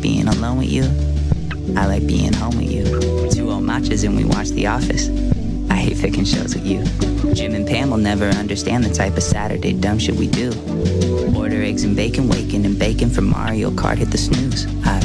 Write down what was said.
like being alone with you. I like being home with you. Two old matchas and we watch The Office. I hate picking shows with you. Jim and Pam will never understand the type of Saturday dumb shit we do. Order eggs and bacon, waking and bacon from Mario Kart, hit the snooze.